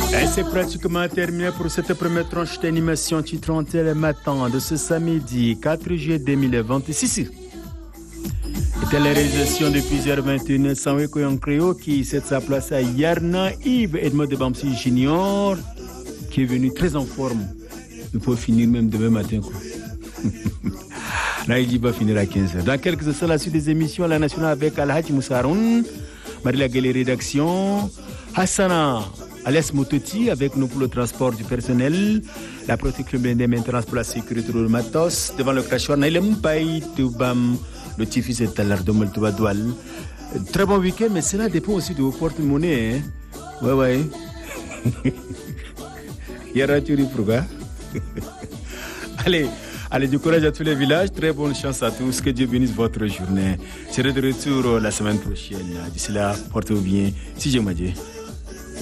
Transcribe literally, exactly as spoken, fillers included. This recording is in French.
Et c'est pratiquement terminé pour cette première tranche d'animation titrante le matin de ce samedi quatre juillet deux mille vingt-six. C'était la réalisation de plusieurs vingt et un sans Créo qui cède sa place à Yarna Yves Edmond de Bamsi Junior qui est venu très en forme. Il faut finir même demain matin. Quoi. Là, il va finir à quinze heures. Dans quelques instants, la suite des émissions à la nationale avec Al-Hajj Moussaroun, Marie Laguelle rédaction, Hassana alias Mototi avec nous pour le transport du personnel, la protection des maintenance pour la sécurité de matos, devant le cracheur Naïlem Paï, Toubam, le Tifis et Talar de Moltouadoual. Très bon week-end, mais cela dépend aussi de vos porte-monnaie. Hein? Ouais, ouais. Yara Turi Prouga. Allez. Allez, du courage à tous les villages, très bonne chance à tous, que Dieu bénisse votre journée. Je serai de retour la semaine prochaine. D'ici là, portez-vous bien. Si je m'adie.